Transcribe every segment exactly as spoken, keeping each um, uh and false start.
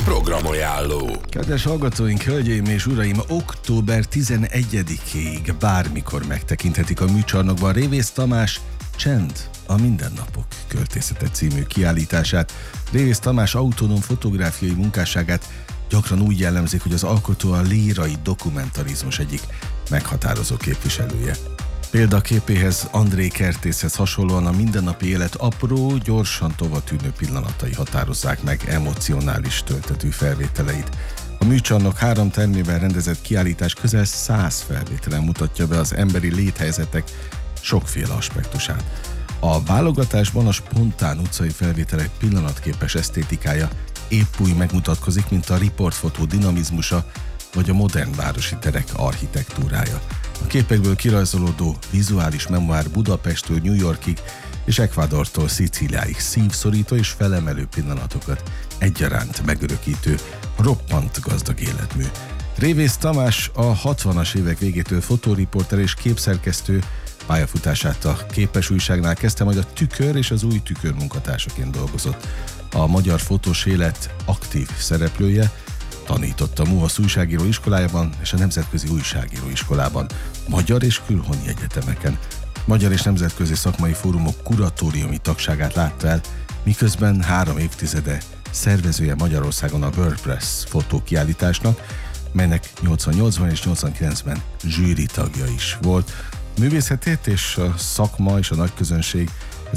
Programajánló. Kedves hallgatóink, hölgyeim és uraim, október tizenegyedikéig bármikor megtekinthetik a műcsarnokban Révész Tamás Csend, a mindennapok költészete című kiállítását. Révész Tamás autonóm fotográfiai munkásságát gyakran úgy jellemzik, hogy az alkotó a lírai dokumentarizmus egyik meghatározó képviselője. Példaképéhez, André Kertészhez hasonlóan a mindennapi élet apró, gyorsan tovatűnő pillanatai határozzák meg emocionális töltetű felvételeit. A műcsarnok három termében rendezett kiállítás közel száz felvételen mutatja be az emberi léthelyzetek sokféle aspektusát. A válogatásban a spontán utcai felvételek pillanatképes esztétikája épp úgy megmutatkozik, mint a riportfotó dinamizmusa vagy a modern városi terek architektúrája. A képekből kirajzolódó vizuális memoár Budapesttől New Yorkig és Ecuadortól Szicíliáig szívszorító és felemelő pillanatokat egyaránt megörökítő, roppant gazdag életmű. Révész Tamás a hatvanas évek végétől fotóriporter és képszerkesztő, pályafutását a Képes újságnál kezdte, majd a Tükör és az Új Tükör munkatársaként dolgozott. A magyar fotós élet aktív szereplője, tanított a MUHASZ újságíró iskolájában és a Nemzetközi Újságíró Iskolában, magyar és külhoni egyetemeken. Magyar és nemzetközi szakmai fórumok kuratóriumi tagságát látta el, miközben három évtizede szervezője Magyarországon a WordPress fotókiállításnak, melynek nyolcvannyolcban és nyolcvankilencben zsűri tagja is volt. Művészetét és a szakma és a nagyközönség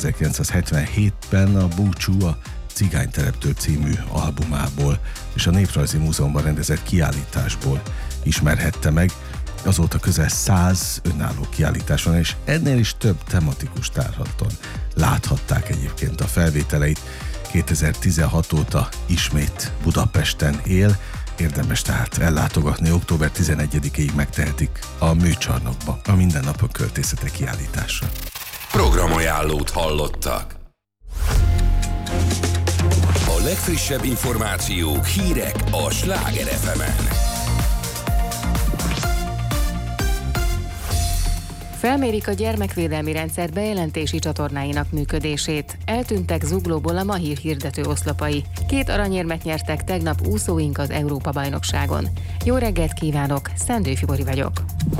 ezerkilencszázhetvenhétben a Búcsú, a Cigánytereptől című albumából és a Néprajzi Múzeumban rendezett kiállításból ismerhette meg. Azóta közel száz önálló kiállításon és ennél is több tematikus tárlaton láthatták egyébként a felvételeit. kétezer-tizenhat óta ismét Budapesten él, érdemes tehát ellátogatni, október tizenegyedikéig megtehetik a műcsarnokba a mindennapok költészete kiállításra. Programajánlót hallottak. A legfrissebb információk, hírek a Sláger ef emen. Felmérik a gyermekvédelmi rendszer bejelentési csatornáinak működését. Eltűntek Zuglóból a Mahír hirdető oszlopai. Két aranyérmet nyertek tegnap úszóink az Európa-bajnokságon. Jó reggelt kívánok, Szendő Fibori vagyok.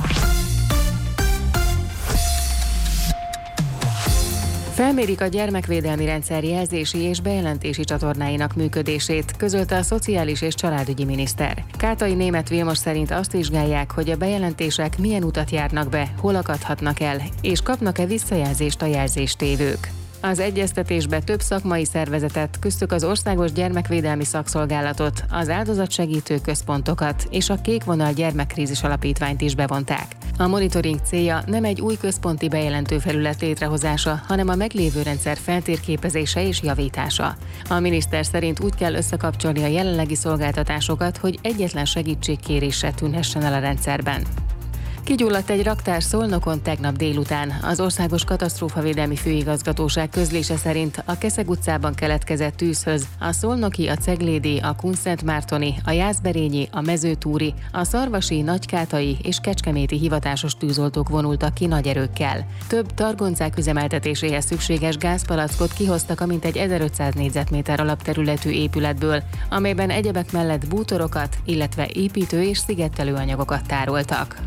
Felmérik a gyermekvédelmi rendszer jelzési és bejelentési csatornáinak működését, közölte a Szociális és Családügyi miniszter. Kátai Németh Vilmos szerint azt vizsgálják, hogy a bejelentések milyen utat járnak be, hol akadhatnak el, és kapnak-e visszajelzést a jelzéstévők. Az egyeztetésbe több szakmai szervezetet, köztük az Országos Gyermekvédelmi Szakszolgálatot, az áldozatsegítő központokat és a Kékvonal Gyermekkrízis Alapítványt is bevonták. A monitoring célja nem egy új központi bejelentő felület létrehozása, hanem a meglévő rendszer feltérképezése és javítása. A miniszter szerint úgy kell összekapcsolni a jelenlegi szolgáltatásokat, hogy egyetlen segítségkérésre tűnhessen el a rendszerben. Kigyulladt egy raktár Szolnokon tegnap délután. Az Országos Katasztrófavédelmi Főigazgatóság közlése szerint a Keszeg utcában keletkezett tűzhöz a szolnoki, a ceglédi, a kunszentmártoni, a jászberényi, a mezőtúri, a szarvasi, nagykátai és kecskeméti hivatásos tűzoltók vonultak ki nagy erőkkel. Több targoncák üzemeltetéséhez szükséges gázpalackot kihoztak a mintegy ezerötszáz négyzetméter alapterületű épületből, amelyben egyebek mellett bútorokat, illetve építő- és szigettelő anyagokat tároltak.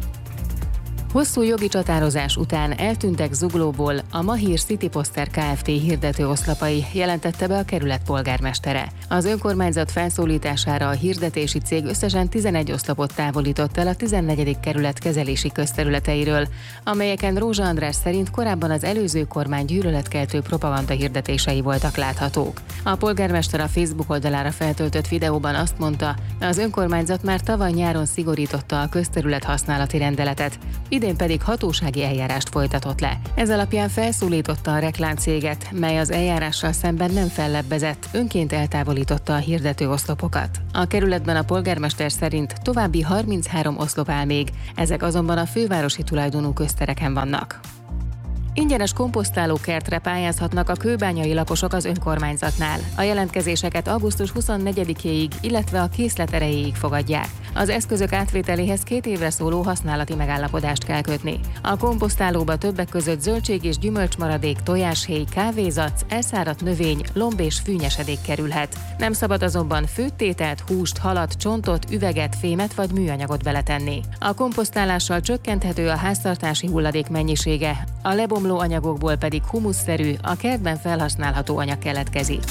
Hosszú jogi csatározás után eltűntek Zuglóból a Mahír City Poster Kft. Hirdető oszlopai, jelentette be a kerület polgármestere. Az önkormányzat felszólítására a hirdetési cég összesen tizenegy oszlopot távolított el a tizennegyedik kerület kezelési közterületeiről, amelyeken Rózsa András szerint korábban az előző kormány gyűlöletkeltő propaganda hirdetései voltak láthatók. A polgármester a Facebook oldalára feltöltött videóban azt mondta, az önkormányzat már tavaly nyáron szigorította a közterület használati rendeletet, idén pedig hatósági eljárást folytatott le. Ez alapján felszólította a reklámcéget, mely az eljárással szemben nem fellebbezett, önként eltávolította a hirdető oszlopokat. A kerületben a polgármester szerint további harminchárom oszlop áll még, ezek azonban a fővárosi tulajdonú köztereken vannak. Ingyenes komposztálókertre pályázhatnak a kőbányai lakosok az önkormányzatnál. A jelentkezéseket augusztus huszonnegyedikéig, illetve a készlet erejéig fogadják. Az eszközök átvételéhez két évre szóló használati megállapodást kell kötni. A komposztálóba többek között zöldség és gyümölcsmaradék, tojáshéj, kávézac, elszáradt növény, lomb és fűnyesedék kerülhet. Nem szabad azonban főttételt, húst, halat, csontot, üveget, fémet vagy műanyagot beletenni. A komposztálással csökkenthető a háztartási hulladék mennyisége, a lebomló anyagokból pedig humuszszerű, a kertben felhasználható anyag keletkezik.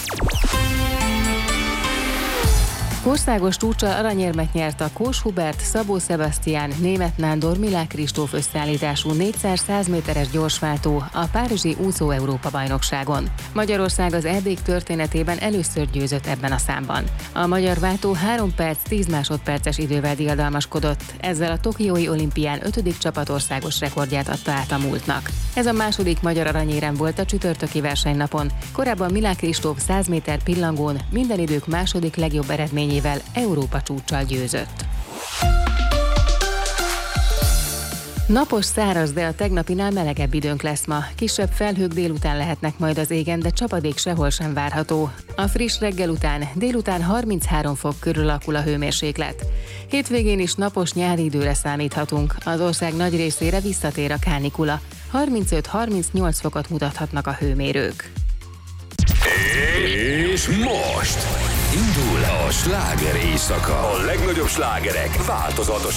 Országos csúccsal aranyérmet nyert a Kós Hubert, Szabó Sebastian, Németh Nándor, Milák Kristóf összeállítású négyszáz méteres gyorsváltó a párizsi úszó Európa-bajnokságon. Magyarország az Erdély történetében először győzött ebben a számban. A magyar váltó három perc tíz másodperces idővel diadalmaskodott, ezzel a tokiói olimpián ötödik csapatországos rekordját adta át a múltnak. Ez a második magyar aranyérem volt a csütörtöki versenynapon. Korábban Milák Kristóf száz méter pillangón minden idők második legjobb eredményével Európa csúccsal győzött. Napos, száraz, de a tegnapinál melegebb időnk lesz ma. Kisebb felhők délután lehetnek majd az égen, de csapadék sehol sem várható. A friss reggel után délután harminchárom fok körül alakul a hőmérséklet. Hétvégén is napos nyári időre számíthatunk. Az ország nagy részére visszatér a kánikula. harmincöt-harmincnyolc fokot mutathatnak a hőmérők. És most indul a sláger éjszaka. A legnagyobb slágerek változatosan